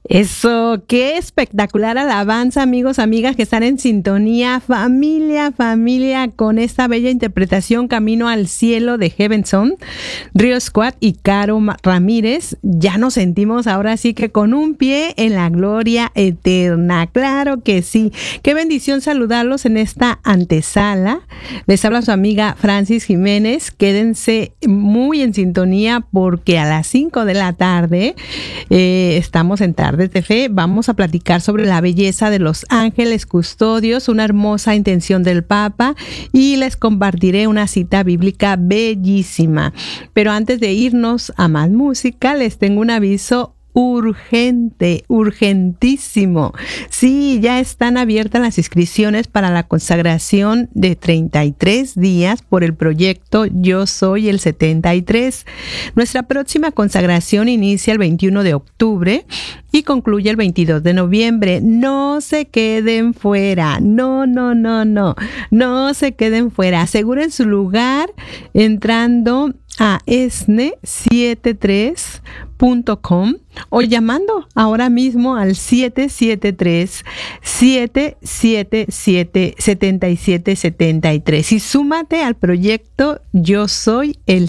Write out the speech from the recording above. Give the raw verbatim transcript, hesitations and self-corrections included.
Eso, qué espectacular alabanza, amigos, amigas que están en sintonía, familia, familia, con esta bella interpretación Camino al Cielo de Heaven Song, Río Squad y Caro Ramírez. Ya nos sentimos ahora sí que con un pie en la gloria eterna, claro que sí. Qué bendición saludarlos en esta antesala. Les habla su amiga Francis Jiménez. Quédense muy en sintonía porque a las cinco de la tarde eh, estamos en Tardes de Fe. Vamos a platicar sobre la belleza de los ángeles custodios, una hermosa intención del Papa, y les compartiré una cita bíblica bellísima. Pero antes de irnos a más música, les tengo un aviso urgente, urgentísimo. Sí, ya están abiertas las inscripciones para la consagración de treinta y tres días por el proyecto Yo Soy el setenta y tres. Nuestra próxima consagración inicia el veintiuno de octubre y concluye el veintidós de noviembre. No se queden fuera, no, no, no, no, no se queden fuera. Aseguren su lugar entrando a esne setenta y tres punto com o llamando ahora mismo al siete siete tres, siete siete siete, siete siete siete tres y súmate al proyecto Yo Soy el